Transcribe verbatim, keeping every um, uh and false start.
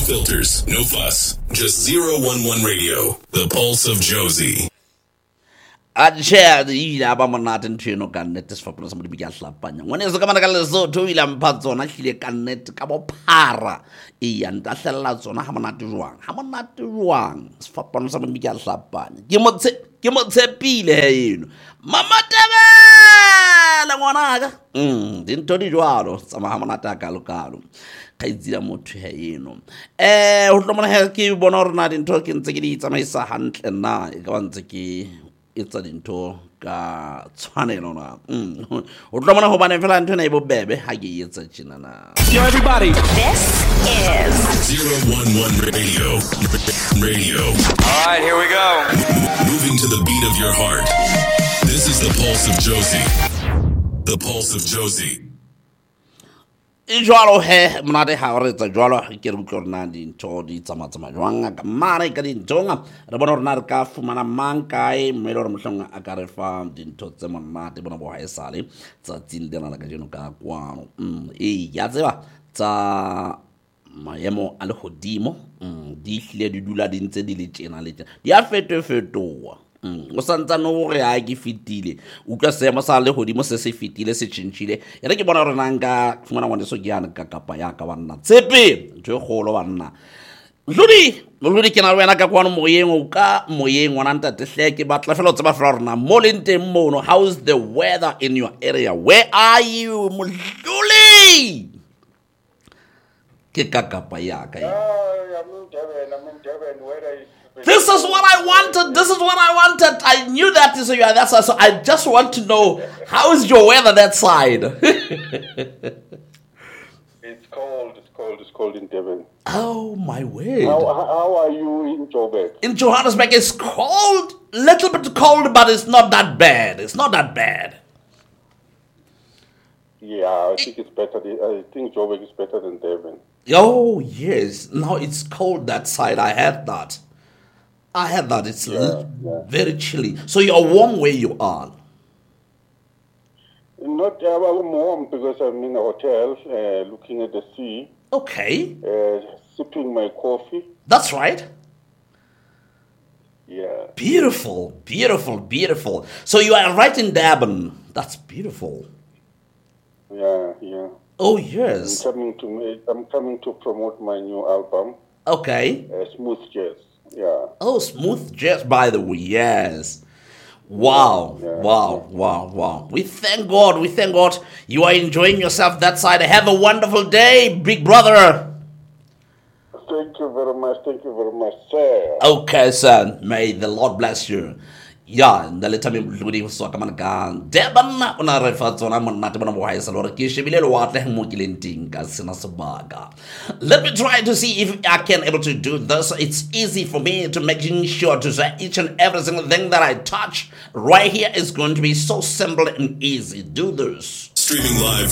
filters, no fuss. Just zero one one Radio, the pulse of Josie. Atjhe ile ba monate ntho eno ka nnete sefapano sa modimo ke a hlapanya ngwane se ka mana ka lesotho o ile mpha tsona hlile ka nnete ka bophara e ya ntahlella tsona ha monate jwang ha monate jwang sefapano sa modimo ke a hlapanya ke motse ke motsepile he eno mama tebela ngwana ka mm dintho di jwalo tsama ha monate a kalokalo ka itsila motho he eno eh ho tlo mona he ke bona hore na dintho ke ntse ke di tsamaisa hantle na e ka ntse ke it's a dinto ka tshwanelo na o tlo mona ho bana fela ntho na e bobebe ha ke etsa tjena na. Yo everybody, this is zero one one Radio. Radio. All right, here we go. Moving to the beat of your heart. This is the pulse of Josie. The pulse of Josie. E jwalo he monate ha re tsa jwalo ke re utlorna dintho di tsamatsama jwang ka mare ka dintonga re bona rena re ka fumana mang kae mme le re mohlonga a ka re fa dintho tse monate bona bo ha esale tsa tsindela la ka jeno ka kwano mm e ya tseba tsa maemo a le hodimo mm di hlile di dula di ntse di le tjena le tjena di a fetofetoa o santsa no re a ke fitile o ka sema sa le hodimo se se fitile se tshintshile ya re ke bona re nang ka fumana ngwane so ke yana ka kapa ya ka banna tsepe ntwe kholo banna ludi ludi ke na wena ka kwano moyeng o ka moyeng ngwana ntate hle ke batla fela o tseba fela rena mo lenteng mono. How's the weather in your area? Where are you Luli? Ke ka kapa ya ka This is what I wanted. This is what I wanted. I knew that is you are that side. So I just want to know, how is your weather that side? It's cold. It's cold. It's cold in Devon. Oh my word! How, how are you in Joburg? In Johannesburg, it's cold. Little bit cold, but it's not that bad. It's not that bad. Yeah, I think it's better. I think Joburg is better than Devon. Oh yes. Now it's cold that side. I had that. I had that. It's yeah, l- yeah. very chilly. So you're warm where you are. Not uh, I'm warm because I'm in a hotel, uh, looking at the sea, Okay. uh, sipping my coffee. That's right. Yeah. Beautiful, beautiful, beautiful. So you are right in Durban. That's beautiful. Yeah, yeah. Oh I'm yes. coming to make, I'm coming to promote my new album, Okay. uh, Smooth Jazz. Yeah. Oh, smooth jazz, by the way. Yes. Wow, Yeah, wow, wow, wow. We thank God. We thank God. You are enjoying yourself that side. Have a wonderful day, big brother. Thank you very much. Thank you very much, sir. Okay, son. May the Lord bless you. Yeah, the letter me ludi so ka man ka Durban ona re fa tsona monate bona bo ha isa lore ke shebile le watle mo ke lenting ka sena sebaga. Let me try to see if I can able to do this. It's easy for me to making sure to say each and every single thing that I touch right here is going to be so simple and easy. Do this. Streaming live